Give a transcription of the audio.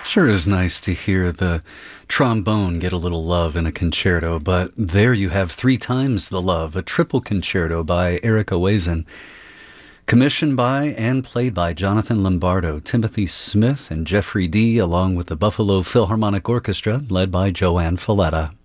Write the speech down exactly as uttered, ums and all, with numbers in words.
Sure is nice to hear the trombone get a little love in a concerto, but there you have three times the love, a triple concerto by Eric Oazen, commissioned by and played by Jonathan Lombardo, Timothy Smith, and Jeffrey Dee, along with the Buffalo Philharmonic Orchestra, led by Joanne Falletta.